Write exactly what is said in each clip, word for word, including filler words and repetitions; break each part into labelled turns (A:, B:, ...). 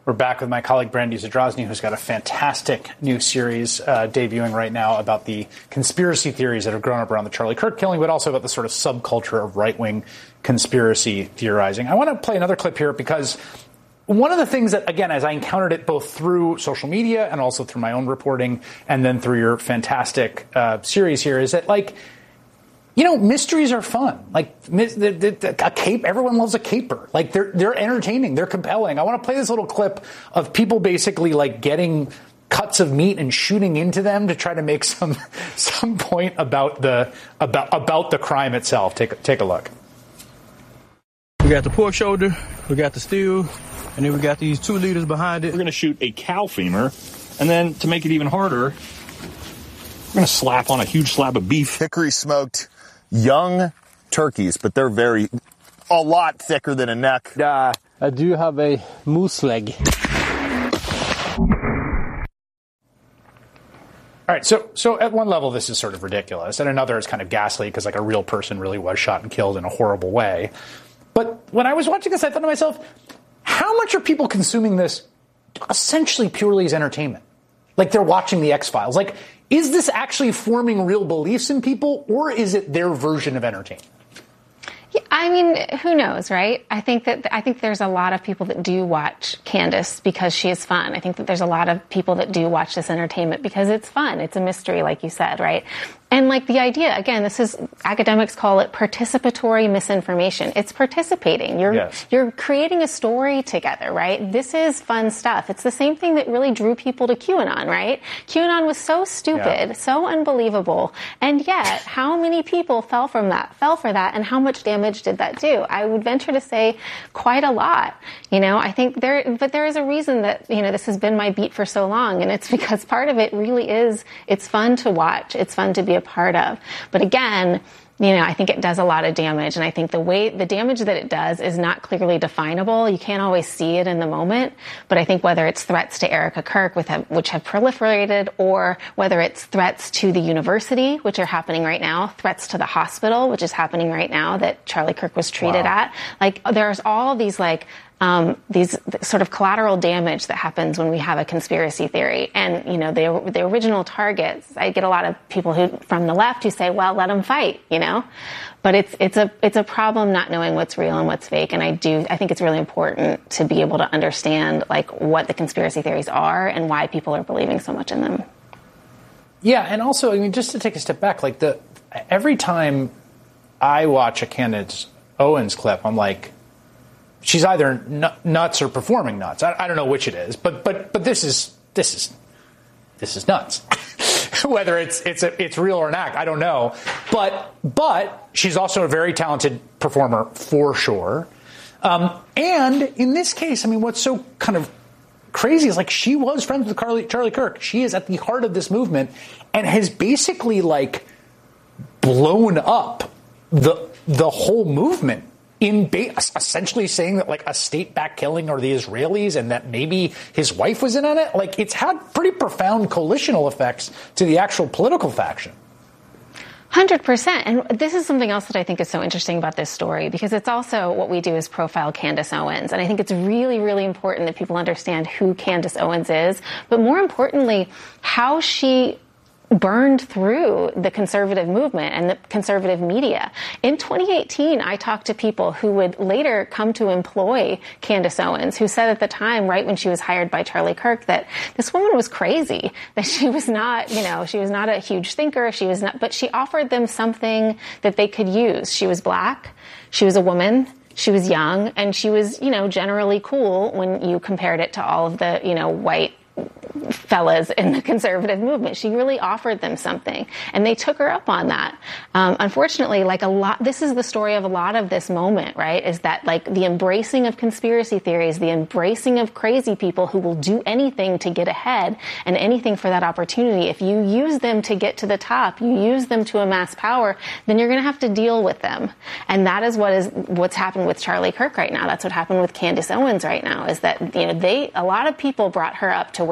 A: We're back with my colleague Brandy Zadrozny, who's got a fantastic new series uh, debuting right now about the conspiracy theories that have grown up around the Charlie Kirk killing, but also about the sort of subculture of right-wing conspiracy theorizing. I want to play another clip here because one of the things that, again, as I encountered it both through social media and also through my own reporting and then through your fantastic uh, series here is that, like, you know, mysteries are fun. Like, a cape, everyone loves a caper. Like, they're they're entertaining, they're compelling. I want to play this little clip of people basically, like, getting cuts of meat and shooting into them to try to make some some point about the about about the crime itself. Take take a look.
B: We got the pork shoulder, we got the stew, and then we got these two liters behind it.
C: We're going to shoot a cow femur, and then to make it even harder, we're going to slap on a huge slab of beef.
D: Hickory smoked young turkeys, but they're very, a lot thicker than a neck.
E: Uh, I do have a moose leg.
A: All right, so so at one level, this is sort of ridiculous. At another, it's kind of ghastly because, like, a real person really was shot and killed in a horrible way. But when I was watching this, I thought to myself, how much are people consuming this essentially purely as entertainment? Like, they're watching the X-Files. Like, is this actually forming real beliefs in people, or is it their version of entertainment?
F: Yeah, I mean, who knows, right? I think that I think there's a lot of people that do watch Candace because she is fun. I think that there's a lot of people that do watch this entertainment because it's fun. It's a mystery, like you said, right? And, like, the idea, again, this is, academics call it participatory misinformation. It's participating. You're yes. you're creating a story together, right? This is fun stuff. It's the same thing that really drew people to QAnon, right? QAnon was so stupid, yeah. so unbelievable, and yet, how many people fell from that, fell for that, and how much damage did that do? I would venture to say quite a lot. You know, I think there, but there is a reason that, you know, this has been my beat for so long, and it's because part of it really is, it's fun to watch. It's fun to be a part of. But again, you know, I think it does a lot of damage. And I think the way, the damage that it does is not clearly definable. You can't always see it in the moment. But I think whether it's threats to Erica Kirk, with have, which have proliferated, or whether it's threats to the university, which are happening right now, threats to the hospital, which is happening right now that Charlie Kirk was treated wow. at, like, there's all these, like, Um, these sort of collateral damage that happens when we have a conspiracy theory. And, you know, the, the original targets, I get a lot of people who, from the left, who say, well, let them fight, you know, but it's, it's a, it's a problem not knowing what's real and what's fake. And I do, I think it's really important to be able to understand, like, what the conspiracy theories are and why people are believing so much in them.
A: Yeah. And also, I mean, just to take a step back, like, the, every time I watch a Candace Owens clip, I'm like, she's either nuts or performing nuts. I, I don't know which it is, but but but this is this is this is nuts. Whether it's it's a, it's real or an act, I don't know. But but she's also a very talented performer for sure. Um, and in this case, I mean, what's so kind of crazy is, like, she was friends with Carly, Charlie Kirk. She is at the heart of this movement and has basically, like, blown up the the whole movement. In ba- essentially saying that, like, a state-backed killing are the Israelis and that maybe his wife was in on it. Like, it's had pretty profound coalitional effects to the actual political faction.
F: one hundred percent. And this is something else that I think is so interesting about this story, because it's also what we do is profile Candace Owens. And I think it's really, really important that people understand who Candace Owens is, but more importantly, how she burned through the conservative movement and the conservative media. In twenty eighteen, I talked to people who would later come to employ Candace Owens, who said at the time, right when she was hired by Charlie Kirk, that this woman was crazy, that she was not, you know, she was not a huge thinker, she was not, but she offered them something that they could use. She was black, she was a woman, she was young, and she was, you know, generally cool when you compared it to all of the, you know, white fellas in the conservative movement. She really offered them something, and they took her up on that. Um, unfortunately, like a lot, this is the story of a lot of this moment, right? Is that, like, the embracing of conspiracy theories, the embracing of crazy people who will do anything to get ahead and anything for that opportunity. If you use them to get to the top, you use them to amass power, then you're going to have to deal with them. And that is what is what's happened with Charlie Kirk right now. That's what happened with Candace Owens right now, is that, you know, they, a lot of people brought her up to where she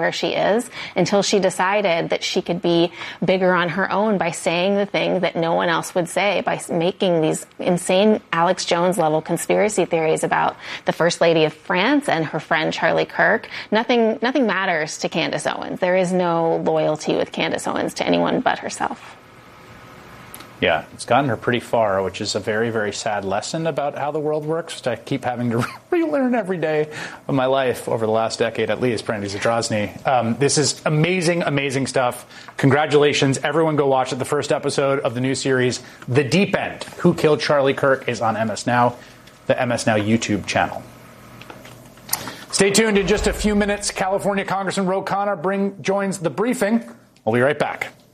F: is, until she decided that she could be bigger on her own by saying the things that no one else would say, by making these insane Alex Jones level conspiracy theories about the First Lady of France and her friend Charlie Kirk. Nothing, nothing matters to Candace Owens. There is no loyalty with Candace Owens to anyone but herself.
A: Yeah, it's gotten her pretty far, which is a very, very sad lesson about how the world works, which I keep having to relearn every day of my life over the last decade at least, Brandy Zadrozny. Um, this is amazing, amazing stuff. Congratulations. Everyone go watch it. The first episode of the new series, The Deep End, Who Killed Charlie Kirk, is on M S Now, the M S Now YouTube channel. Stay tuned. In just a few minutes, California Congressman Ro Khanna bring, joins The Briefing. We'll be right back.